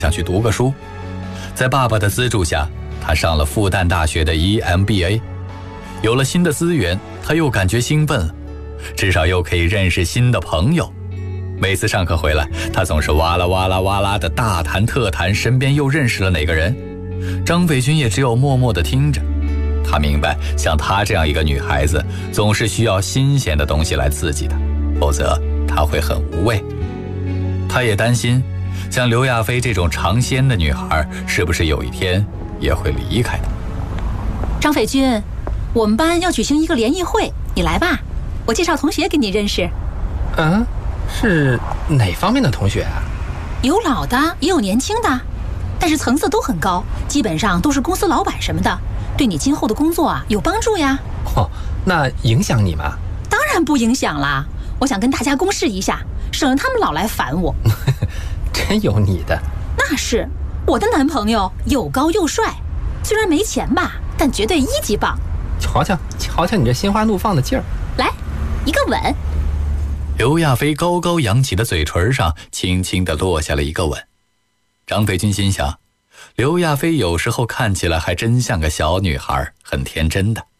想去读个书。在爸爸的资助下，他上了复旦大学的 EMBA。 有了新的资源，他又感觉兴奋了，至少又可以认识新的朋友。每次上课回来，他总是哇啦哇啦哇啦的大谈特谈身边又认识了哪个人。张斐君也只有默默地听着。他明白，像她这样一个女孩子，总是需要新鲜的东西来刺激她，否则她会很无味。他也担心，像刘亚飞这种尝鲜的女孩，是不是有一天也会离开她。 张斐君，我们班要举行一个联谊会，你来吧，我介绍同学给你认识。 是哪方面的同学啊？ 有老的，也有年轻的，但是层次都很高，基本上都是公司老板什么的，对你今后的工作啊有帮助呀。 那影响你吗？ 当然不影响啦，我想跟大家公示一下，省得他们老来烦我。 真有你的。 那是，我的男朋友又高又帅，虽然没钱吧，但绝对一级棒。 瞧瞧你这心花怒放的劲儿。 来，一个吻。 刘亚飞高高扬起的嘴唇上轻轻地落下了一个吻。张斐君心想，刘亚飞有时候看起来还真像个小女孩，很天真的。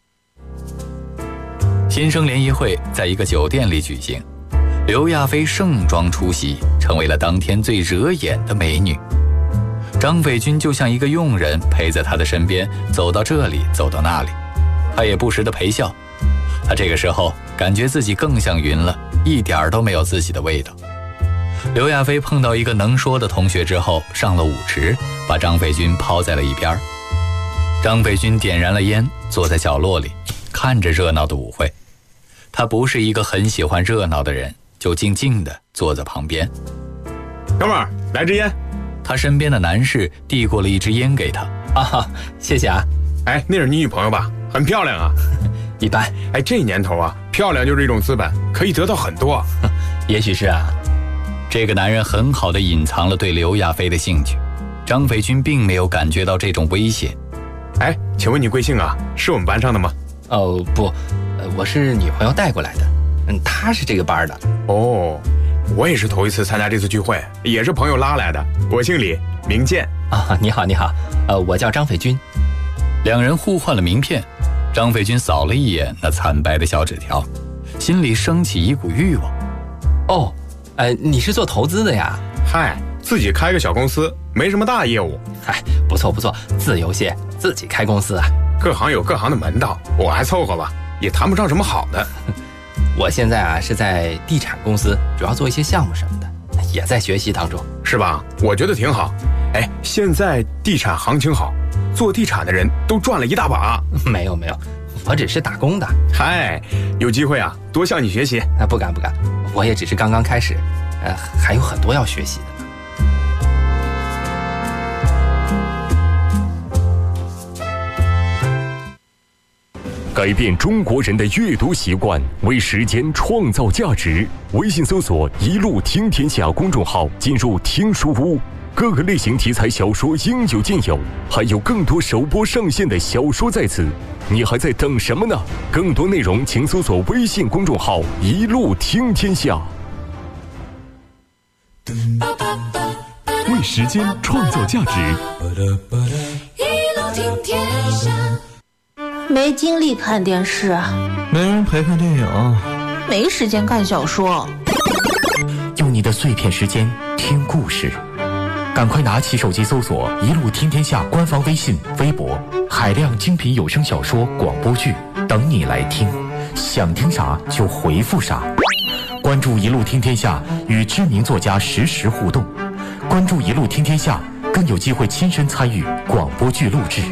新生联谊会在一个酒店里举行，刘亚飞盛装出席，成为了当天最惹眼的美女。张斐君就像一个佣人，陪在她的身边，走到这里走到那里，她也不时地陪笑。她这个时候感觉自己更像云了，一点都没有自己的味道。刘亚飞碰到一个能说的同学之后，上了舞池，把张斐君抛在了一边。张斐君点燃了烟，坐在角落里看着热闹的舞会。他不是一个很喜欢热闹的人，就静静地坐在旁边。 哥们儿，来支烟。 他身边的男士递过了一支烟给他。 谢谢啊。 哎，那是你女朋友吧？很漂亮啊。 一般。 哎，这年头啊，漂亮就是一种资本，可以得到很多。 也许是啊。 这个男人很好地隐藏了对刘亚飞的兴趣，张斐君并没有感觉到这种威胁。 哎，请问你贵姓啊？是我们班上的吗？ 不，我是女朋友带过来的。她是这个班的。 哦，我也是头一次参加这次聚会，也是朋友拉来的。我姓李，名建。 你好，我叫张斐君。 两人互换了名片，张斐君扫了一眼那惨白的小纸条，心里升起一股欲望。 你是做投资的呀？ 嗨，自己开个小公司，没什么大业务。 嗨，不错，自由些，自己开公司啊。 各行有各行的门道，我还凑合吧，也谈不上什么好的。 我现在啊是在地产公司，主要做一些项目什么的，也在学习当中。 是吧？我觉得挺好。哎，现在地产行情好，做地产的人都赚了一大把。 没有，我只是打工的。 嗨，有机会啊，多向你学习。 不敢，我也只是刚刚开始，还有很多要学习的呢。 改变中国人的阅读习惯，为时间创造价值。微信搜索“一路听天下”公众号，进入听书屋，各个类型题材小说应有尽有，还有更多首播上线的小说在此，你还在等什么呢？更多内容请搜索微信公众号“一路听天下”。为时间创造价值， 一路听天下。 没精力看电视， 没人陪看电影， 没时间看小说。 用你的碎片时间听故事，赶快拿起手机搜索“一路听天下”官方微信、微博，海量精品有声小说、广播剧等你来听，想听啥就回复啥。关注“一路听天下”，与知名作家实时互动。关注“一路听天下”，更有机会亲身参与广播剧录制。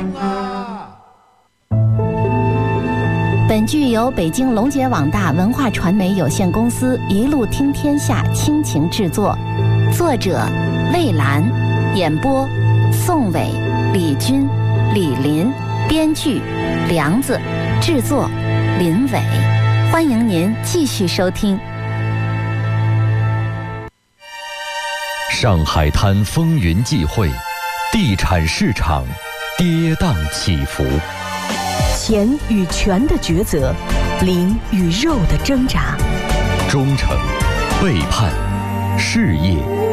本剧由北京龙杰网大文化传媒有限公司一路听天下倾情制作，作者魏兰，演播宋伟、李军、李林，编剧梁子，制作林伟。欢迎您继续收听。 上海滩风云际会，地产市场跌宕起伏， 钱与权的抉择，灵与肉的挣扎， 忠诚、背叛、事业、